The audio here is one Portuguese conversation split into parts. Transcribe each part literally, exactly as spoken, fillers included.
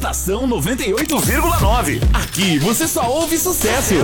Estação noventa e oito vírgula nove. Aqui você só ouve sucesso.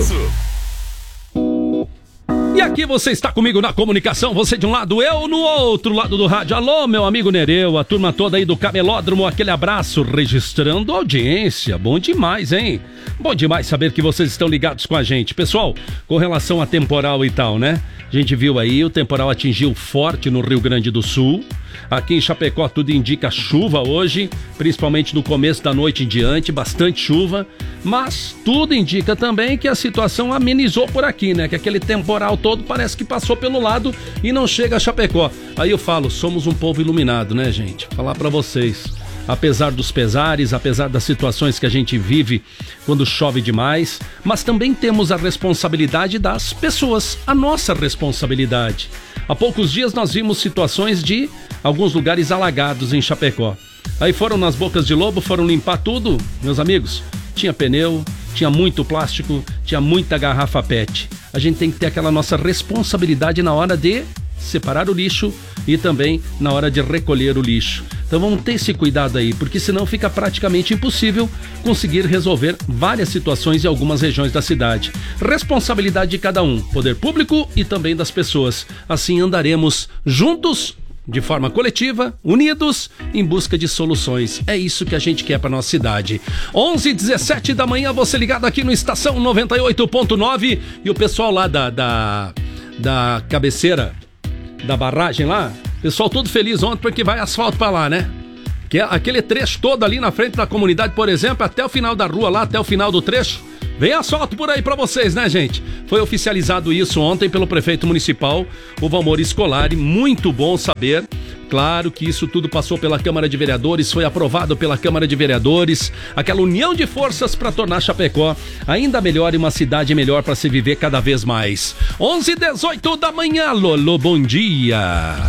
E aqui você está comigo na comunicação, você de um lado, eu no outro lado do rádio. Alô, meu amigo Nereu, a turma toda aí do Camelódromo, aquele abraço, registrando audiência. Bom demais, hein? Bom demais saber que vocês estão ligados com a gente. Pessoal, com relação a temporal e tal, né? A gente viu aí, o temporal atingiu forte no Rio Grande do Sul. Aqui em Chapecó tudo indica chuva hoje, principalmente no começo da noite em diante, bastante chuva. Mas tudo indica também que a situação amenizou por aqui, né? Que aquele temporal todo parece que passou pelo lado e não chega a Chapecó. Aí eu falo, somos um povo iluminado, né, gente? Falar pra vocês. Apesar dos pesares, apesar das situações que a gente vive quando chove demais, mas também temos a responsabilidade das pessoas, a nossa responsabilidade. Há poucos dias nós vimos situações de alguns lugares alagados em Chapecó. Aí foram nas bocas de lobo, foram limpar tudo, meus amigos. Tinha pneu, tinha muito plástico, tinha muita garrafa pet. A gente tem que ter aquela nossa responsabilidade na hora de separar o lixo e também na hora de recolher o lixo. Então vamos ter esse cuidado aí, porque senão fica praticamente impossível conseguir resolver várias situações em algumas regiões da cidade. Responsabilidade de cada um, poder público e também das pessoas. Assim andaremos juntos, de forma coletiva, unidos, em busca de soluções. É isso que a gente quer para nossa cidade. onze e dezessete da manhã, você ligado aqui no Estação noventa e oito ponto nove e o pessoal lá da, da, da cabeceira da barragem lá, pessoal todo feliz ontem porque vai asfalto pra lá, né? Que é aquele trecho todo ali na frente da comunidade, por exemplo, até o final da rua lá, até o final do trecho. Vem asfalto por aí pra vocês, né, gente? Foi oficializado isso ontem pelo prefeito municipal, o Valmor Scolari. Muito bom saber. Claro que isso tudo passou pela Câmara de Vereadores, foi aprovado pela Câmara de Vereadores, aquela união de forças para tornar Chapecó ainda melhor e uma cidade melhor para se viver cada vez mais. onze e dezoito da manhã, Lolo, bom dia.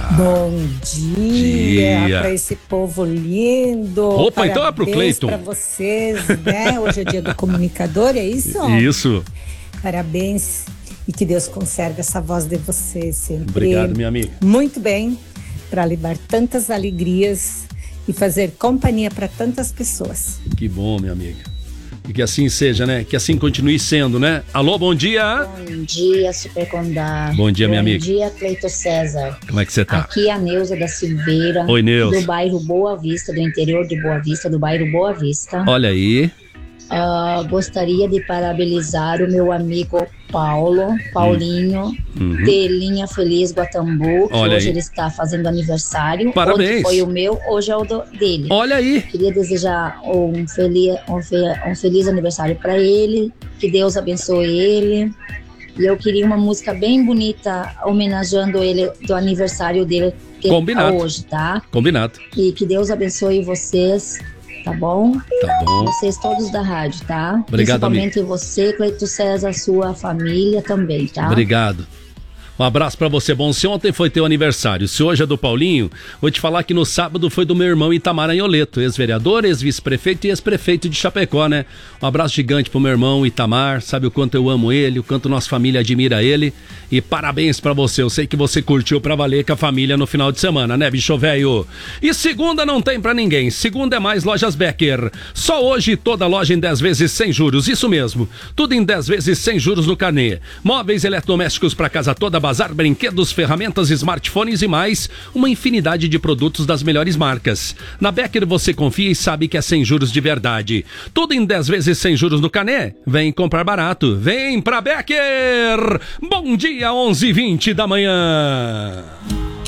Bom dia, dia. Para esse povo lindo. Opa, parabéns então é pro Cleiton. Para vocês, né? Hoje é dia do comunicador, é isso? Isso. Parabéns e que Deus conserve essa voz de vocês sempre. Obrigado, minha amiga. Muito bem. Para levar tantas alegrias e fazer companhia para tantas pessoas. Que bom, minha amiga. E que assim seja, né? Que assim continue sendo, né? Alô, bom dia. Bom dia, Super Condá. Bom dia, minha bom amiga. Bom dia, Cleiton César. Como é que você tá? Aqui é a Neuza da Silveira. Oi, Neuza. Do bairro Boa Vista, do interior de Boa Vista, do bairro Boa Vista. Olha aí. Uh, gostaria de parabenizar o meu amigo Paulo, Paulinho, uhum. de Linha Feliz Guatambu, que Olha hoje aí. ele está fazendo aniversário. Parabéns. Ontem foi o meu, hoje é o do, dele. Olha aí. Queria desejar um feliz, um, fe, um feliz aniversário para ele, que Deus abençoe ele. E eu queria uma música bem bonita, homenageando ele do aniversário dele, que Combinado. é hoje, tá? Combinado. E que Deus abençoe vocês. Tá bom? Tá bom. Vocês todos da rádio, tá? Obrigado, principalmente amigo. você, Cleiton César, sua família também, tá? Obrigado. Um abraço pra você. Bom, se ontem foi teu aniversário, se hoje é do Paulinho, vou te falar que no sábado foi do meu irmão Itamar Anholeto, ex-vereador, ex-vice-prefeito e ex-prefeito de Chapecó, né? Um abraço gigante pro meu irmão Itamar, sabe o quanto eu amo ele, o quanto nossa família admira ele. E parabéns pra você, eu sei que você curtiu pra valer com a família no final de semana, né, bicho velho? E segunda não tem pra ninguém, segunda é mais Lojas Becker. Só hoje toda loja em dez vezes sem juros, isso mesmo, tudo em dez vezes sem juros no carnê. Móveis eletrodomésticos pra casa toda, bazar, brinquedos, ferramentas, smartphones e mais, uma infinidade de produtos das melhores marcas. Na Becker você confia e sabe que é sem juros de verdade. Tudo em dez vezes sem juros no carnê? Vem comprar barato, vem pra Becker! Bom dia, onze e vinte da manhã.